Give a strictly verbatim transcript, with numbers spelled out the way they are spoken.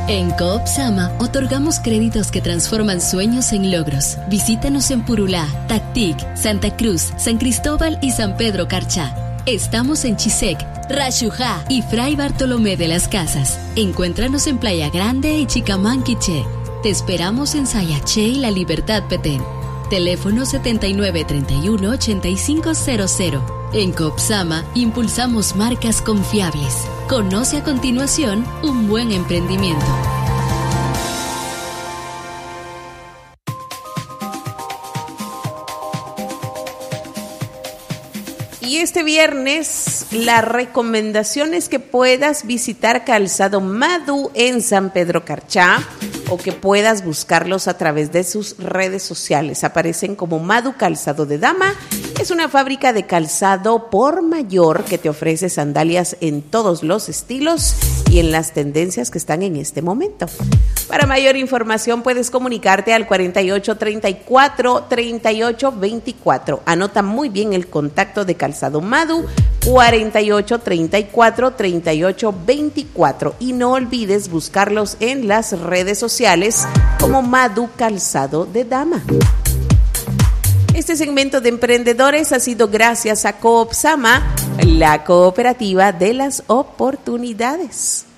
En Coop Sama otorgamos créditos que transforman sueños en logros. Visítanos en Purulá, Tactic, Santa Cruz, San Cristóbal y San Pedro Carchá. Estamos en Chisec, Rashujá y Fray Bartolomé de las Casas. Encuéntranos en Playa Grande y Chicamán, Quiché. Te esperamos en Sayaché y La Libertad, Petén. Teléfono setenta y nueve treinta y uno ochenta y cinco cero cero. En Coop Sama impulsamos marcas confiables. Conoce a continuación un buen emprendimiento. Y este viernes la recomendación es que puedas visitar Calzado Madu en San Pedro Carchá o que puedas buscarlos a través de sus redes sociales. Aparecen como Madu Calzado de Dama. Es una fábrica de calzado por mayor que te ofrece sandalias en todos los estilos y en las tendencias que están en este momento. Para mayor información puedes comunicarte al cuarenta y ocho treinta y cuatro treinta y ocho veinticuatro. Anota muy bien el contacto de Calzado Madu, cuarenta y ocho treinta y cuatro treinta y ocho veinticuatro. Y no olvides buscarlos en las redes sociales como Madu Calzado de Dama. Este segmento de emprendedores ha sido gracias a Coop Sama, la cooperativa de las oportunidades.